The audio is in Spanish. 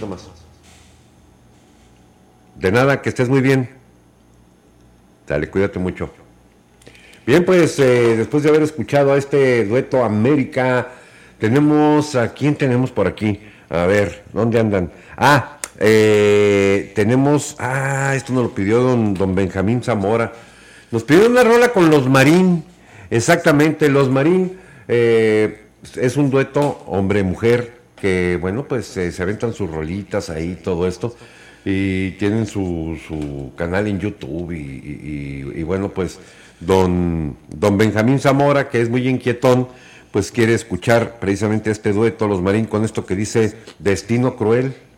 poquito más. De nada, que estés muy bien. Dale, cuídate mucho. Bien, pues después de haber escuchado a este dueto América, tenemos, ¿a quién tenemos por aquí? A ver, ¿dónde andan? Tenemos, esto nos lo pidió don Benjamín Zamora. Nos pidió una rola con Los Marín, exactamente, Los Marín. Es un dueto hombre-mujer que, bueno, pues se aventan sus rolitas ahí, todo esto. Y tienen su canal en YouTube y bueno, pues don Benjamín Zamora, que es muy inquietón, pues quiere escuchar precisamente este dueto, Los Marín, con esto que dice Destino Cruel.